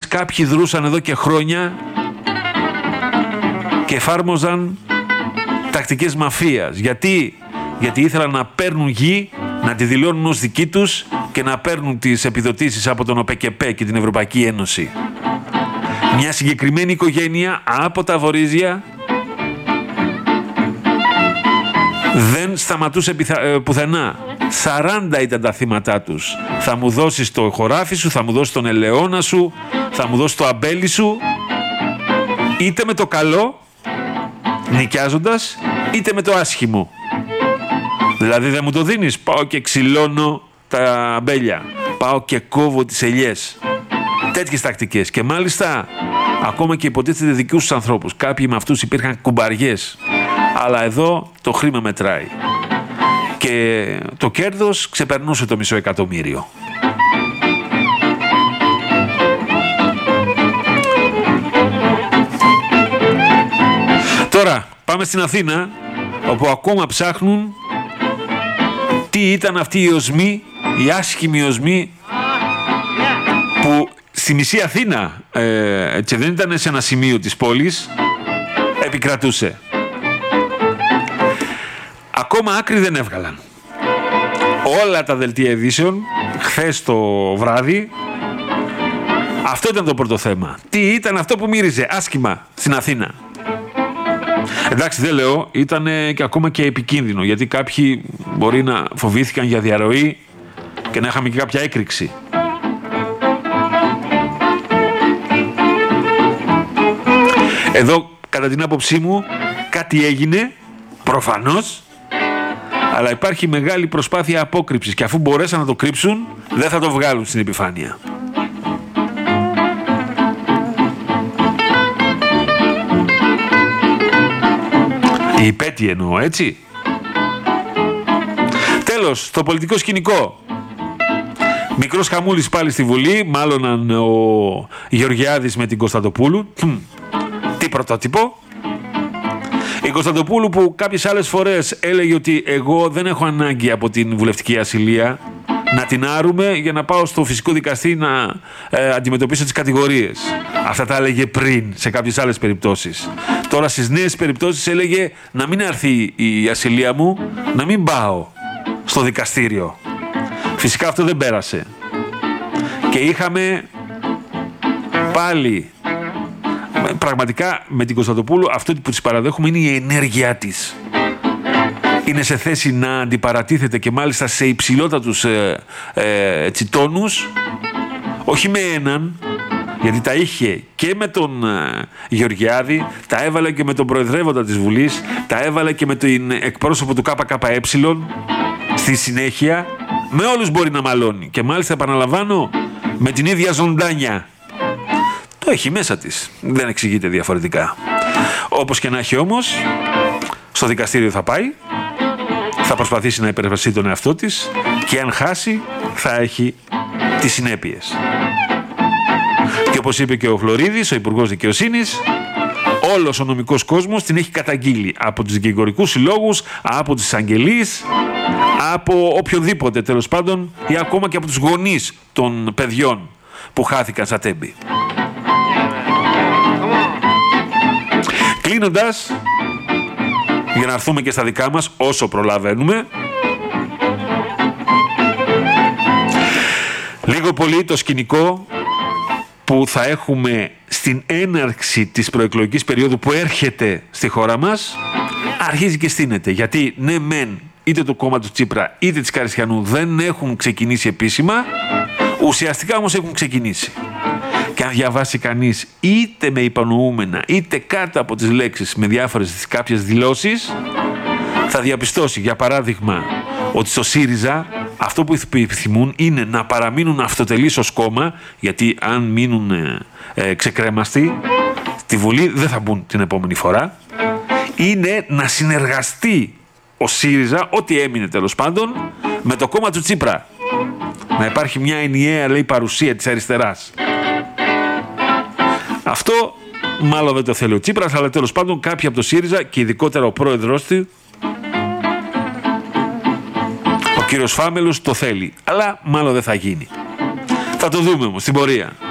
κάποιοι δρούσαν εδώ και χρόνια και εφάρμοζαν τακτικές μαφίας. Γιατί ήθελαν να παίρνουν γη, να τη δηλώνουν ως δική τους και να παίρνουν τις επιδοτήσεις από τον ΟΠΕΚΕΠΕ και την Ευρωπαϊκή Ένωση. Μια συγκεκριμένη οικογένεια από τα Βορίζια δεν σταματούσε πουθενά. 40 ήταν τα θύματά τους. Θα μου δώσεις το χωράφι σου, θα μου δώσεις τον ελαιόνα σου, θα μου δώσεις το αμπέλι σου, είτε με το καλό, νοικιάζοντας, είτε με το άσχημο. Δηλαδή δεν μου το δίνεις, πάω και ξυλώνω τα αμπέλια, πάω και κόβω τις ελιές. Τέτοιες τακτικές. Και μάλιστα ακόμα και υποτίθεται δικούς τους ανθρώπους. Κάποιοι με αυτούς υπήρχαν κουμπαριές. Αλλά εδώ το χρήμα μετράει. Και το κέρδος ξεπερνούσε το 500.000. Τώρα πάμε στην Αθήνα, όπου ακόμα ψάχνουν τι ήταν αυτοί οι οσμοί, οι άσχημοι οσμοί που στη μισή Αθήνα, και δεν ήταν σε ένα σημείο της πόλης, επικρατούσε. Ακόμα άκρη δεν έβγαλαν. Όλα τα δελτία ειδήσεων χθες το βράδυ, αυτό ήταν το πρώτο θέμα. Τι ήταν αυτό που μύριζε άσχημα στην Αθήνα? Εντάξει, δεν λέω, ήταν και ακόμα και επικίνδυνο, γιατί κάποιοι μπορεί να φοβήθηκαν για διαρροή και να είχαμε και κάποια έκρηξη. Εδώ, κατά την άποψή μου, κάτι έγινε, προφανώς, αλλά υπάρχει μεγάλη προσπάθεια απόκρυψης και αφού μπορέσαν να το κρύψουν, δεν θα το βγάλουν στην επιφάνεια. Οι υπέτειοι εννοώ, έτσι. Τέλος, στο πολιτικό σκηνικό. Μικρός χαμούλης πάλι στη Βουλή, μάλλον ο Γεωργιάδης με την Κωνσταντοπούλου. Τι πρωτότυπο. Η Κωνσταντοπούλου που κάποιες άλλες φορές έλεγε ότι εγώ δεν έχω ανάγκη από την βουλευτική ασυλία, να την άρουμε για να πάω στο φυσικό δικαστή να αντιμετωπίσω τις κατηγορίες. Αυτά τα έλεγε πριν σε κάποιες άλλες περιπτώσεις. Τώρα στις νέες περιπτώσεις έλεγε να μην έρθει η ασυλία μου, να μην πάω στο δικαστήριο. Φυσικά αυτό δεν πέρασε. Και είχαμε πάλι, πραγματικά με την Κωνσταντοπούλου, αυτό που της παραδέχουμε είναι η ενέργειά της. Είναι σε θέση να αντιπαρατίθεται και μάλιστα σε υψηλότατους τόνους, όχι με έναν, γιατί τα είχε και με τον Γεωργιάδη, τα έβαλε και με τον προεδρεύοντα της Βουλής, τα έβαλε και με τον εκπρόσωπο του ΚΚΕ, στη συνέχεια, με όλους μπορεί να μαλώνει και μάλιστα επαναλαμβάνω με την ίδια ζωντάνια. Το έχει μέσα της, δεν εξηγείται διαφορετικά. Όπως και να έχει όμως, στο δικαστήριο θα πάει, θα προσπαθήσει να υπερασπιστεί τον εαυτό της και αν χάσει θα έχει τις συνέπειες. Και όπως είπε και ο Φλωρίδης, ο Υπουργός Δικαιοσύνης, όλος ο νομικός κόσμος την έχει καταγγείλει από τους δικηγορικούς συλλόγους, από τις εισαγγελείς, από οποιοδήποτε τέλος πάντων ή ακόμα και από τους γονείς των παιδιών που χάθηκαν στα Τέμπη. Κλείνοντας, για να έρθουμε και στα δικά μας όσο προλαβαίνουμε, λίγο πολύ το σκηνικό που θα έχουμε στην έναρξη της προεκλογικής περίοδου που έρχεται στη χώρα μας αρχίζει και στείνεται. Γιατί ναι μεν είτε το κόμμα του Τσίπρα είτε της Καριστιανού δεν έχουν ξεκινήσει επίσημα, ουσιαστικά όμως έχουν ξεκινήσει. Και αν διαβάσει κανείς είτε με υπονοούμενα είτε κάτω από τις λέξεις με διάφορες κάποιες δηλώσεις, θα διαπιστώσει για παράδειγμα ότι στο ΣΥΡΙΖΑ αυτό που επιθυμούν είναι να παραμείνουν αυτοτελείς ως κόμμα, γιατί αν μείνουν ξεκρέμαστοι στη Βουλή δεν θα μπουν την επόμενη φορά, είναι να συνεργαστεί ο ΣΥΡΙΖΑ, ό,τι έμεινε τέλος πάντων, με το κόμμα του Τσίπρα. Να υπάρχει μια ενιαία, λέει, παρουσία της αριστεράς. Αυτό μάλλον δεν το θέλει ο Τσίπρας, αλλά τέλος πάντων κάποιοι από το ΣΥΡΙΖΑ και ειδικότερα ο πρόεδρος του, ο κύριος Φάμελος, το θέλει. Αλλά μάλλον δεν θα γίνει. Θα το δούμε όμως στην πορεία.